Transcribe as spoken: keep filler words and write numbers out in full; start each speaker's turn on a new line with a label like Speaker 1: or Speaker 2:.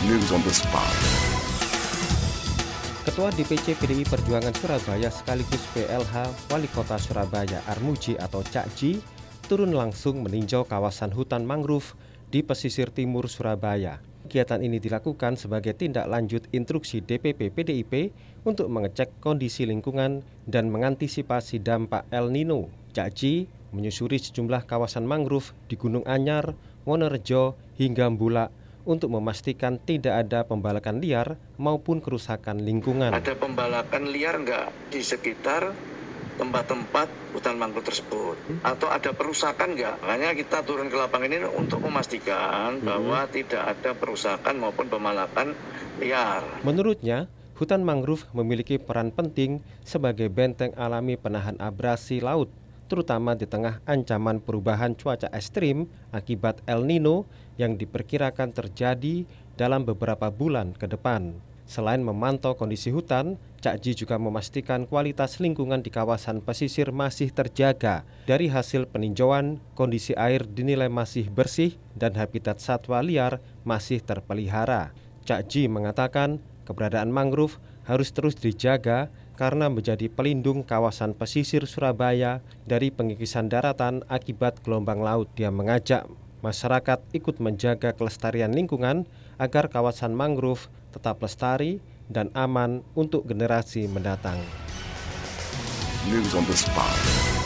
Speaker 1: News on the spot.
Speaker 2: Ketua D P C P D I Perjuangan Surabaya sekaligus P L H Wali Kota Surabaya Armuji atau Cak Ji turun langsung meninjau kawasan hutan mangrove di pesisir timur Surabaya. Kegiatan ini dilakukan sebagai tindak lanjut instruksi D P P P D I P untuk mengecek kondisi lingkungan dan mengantisipasi dampak El Nino. Cak Ji menyusuri sejumlah kawasan mangrove di Gunung Anyar, Wonorejo hingga Bulak untuk memastikan tidak ada pembalakan liar maupun kerusakan lingkungan.
Speaker 3: Ada pembalakan liar enggak di sekitar tempat-tempat hutan mangrove tersebut? Atau ada perusakan enggak? Makanya kita turun ke lapangan ini untuk memastikan hmm. bahwa tidak ada perusakan maupun pembalakan liar.
Speaker 2: Menurutnya, hutan mangrove memiliki peran penting sebagai benteng alami penahan abrasi laut, terutama di tengah ancaman perubahan cuaca ekstrim akibat El Nino yang diperkirakan terjadi dalam beberapa bulan ke depan. Selain memantau kondisi hutan, Cak Ji juga memastikan kualitas lingkungan di kawasan pesisir masih terjaga. Dari hasil peninjauan, kondisi air dinilai masih bersih dan habitat satwa liar masih terpelihara. Cak Ji mengatakan keberadaan mangrove harus terus dijaga karena menjadi pelindung kawasan pesisir Surabaya dari pengikisan daratan akibat gelombang laut. Dia mengajak masyarakat ikut menjaga kelestarian lingkungan agar kawasan mangrove tetap lestari dan aman untuk generasi mendatang.
Speaker 1: News on the spot.